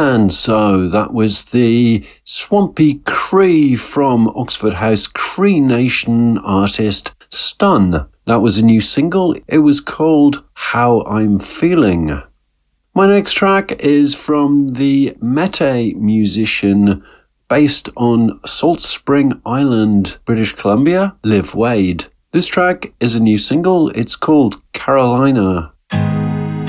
And so that was the Swampy Cree from Oxford House Cree Nation artist Stun. That was a new single. It was called How I'm Feeling. My next track is from the Métis musician based on Salt Spring Island, British Columbia, Liv Wade. This track is a new single. It's called Carolina.